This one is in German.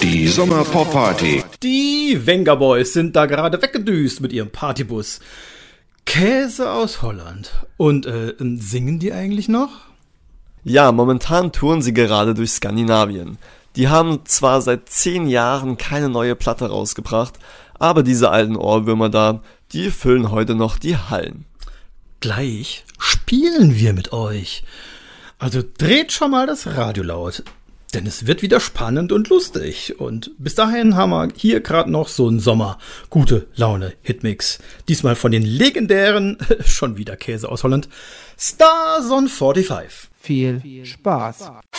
Die Sommerpop-Party. Die Venga Boys sind da gerade weggedüst mit ihrem Partybus. Käse aus Holland. Und singen die eigentlich noch? Ja, momentan touren sie gerade durch Skandinavien. Die haben zwar seit 10 Jahren keine neue Platte rausgebracht, aber diese alten Ohrwürmer da, die füllen heute noch die Hallen. Gleich spielen wir mit euch. Also dreht schon mal das Radio laut, denn es wird wieder spannend und lustig. Und bis dahin haben wir hier gerade noch so einen Sommer-Gute-Laune-Hitmix. Diesmal von den legendären, schon wieder Käse aus Holland, Stars on 45. Viel Spaß.